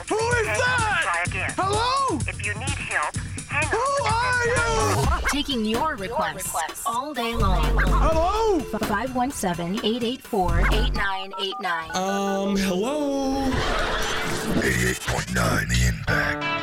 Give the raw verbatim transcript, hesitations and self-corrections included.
failed, Who is hang that? up and try again. Hello? If you need help, hang Who up. are you? Taking your requests all day long. Hello? five one seven, eight eight four, eight nine eight nine. Um, hello? eighty-eight point nine The Impact.